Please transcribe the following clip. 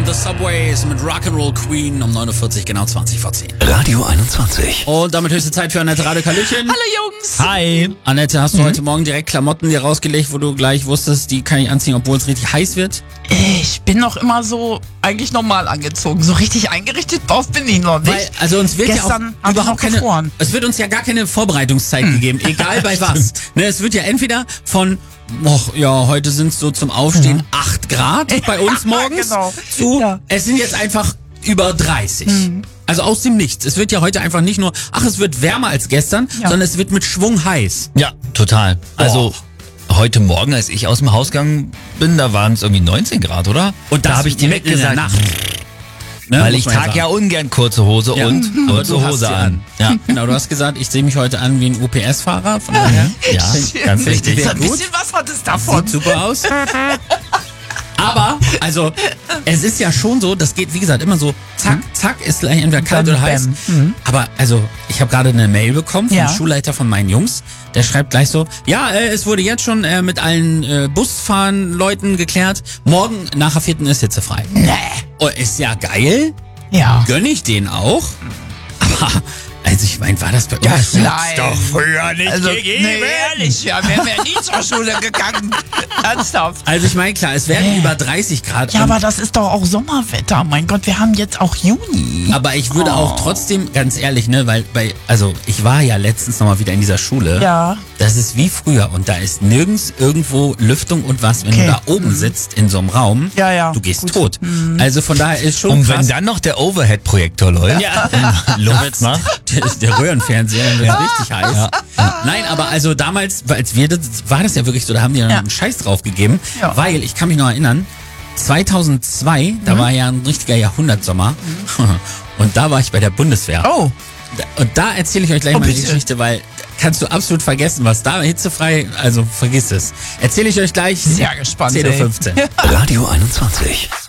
The Subways mit Rock'n'Roll Queen um 49, genau 20 vor 10. Radio 21. Und damit höchste Zeit für Annette Radekallöchen. Hallo Jungs. Hi. Annette, hast du heute Morgen direkt Klamotten dir rausgelegt, wo du gleich wusstest, die kann ich anziehen, obwohl es richtig heiß wird? Ich bin noch immer so eigentlich normal angezogen. So richtig eingerichtet drauf bin ich noch nicht. Weil, also uns wird Gestern ja auch überhaupt keine, gefroren. es wird uns ja gar keine Vorbereitungszeit gegeben, egal bei was. Ne, es wird ja entweder von, heute sind es so zum Aufstehen 8 Grad bei uns morgens, genau. zu, Ja. es sind jetzt einfach über 30. Also aus dem Nichts. Es wird ja heute einfach nicht nur, es wird wärmer als gestern, Ja. sondern es wird mit Schwung heiß. Ja, total. Also heute Morgen, als ich aus dem Haus gegangen bin, da waren es irgendwie 19 Grad, oder? Und da habe ich direkt mitten in der gesagt, Nacht. Ne, weil muss ich man trage ja sagen. ungern kurze Hose Ja. und Aber kurze du hast Hose sie an. Ja. Genau, du hast gesagt, ich sehe mich heute an wie ein UPS-Fahrer. Von daher. Ja, ganz richtig. So ein bisschen was hat es davon. Sieht super aus. Aber, also, es ist ja schon so, das geht, wie gesagt, immer so, zack, zack, ist gleich entweder kalt Dann oder heiß. Aber, also, ich habe gerade eine Mail bekommen vom Ja. Schulleiter von meinen Jungs. Der schreibt gleich so, es wurde jetzt schon mit allen Busfahren-Leuten geklärt. Morgen nach der 4. ist hitzefrei. Nee. Oh, ist ja geil. Ja. Gönn ich den auch. Aber, also ich meine, war das bei uns? nein. doch früher nicht Also, nee, ehrlich, ja, wären wir nie zur Schule gegangen. Ernsthaft. Also ich meine, klar, es werden über 30 Grad. Ja, und- aber das ist doch auch Sommerwetter. Mein Gott, wir haben jetzt auch Juni. Aber ich würde auch trotzdem, ganz ehrlich, ne, also ich war ja letztens nochmal wieder in dieser Schule. Ja. Das ist wie früher und da ist nirgends irgendwo Lüftung und was, wenn Okay. du da oben sitzt in so einem Raum, Ja, ja. du gehst Gut. tot. Also von daher ist schon Und wenn krass. dann noch der Overhead-Projektor läuft, Ja. Luft macht. Der Röhrenfernseher, dann wird richtig heiß. Nein, aber also damals, als wir das, war das ja wirklich so, da haben die dann Ja. einen Scheiß drauf gegeben, Ja. weil, ich kann mich noch erinnern, 2002, da war ja ein richtiger Jahrhundertsommer und da war ich bei der Bundeswehr. Oh. Und da erzähle ich euch gleich mal eine bitte. Geschichte, weil kannst du absolut vergessen, was da hitzefrei, also vergiss es. Erzähle ich euch gleich. Sehr gespannt, 10:15 Uhr. Radio 21.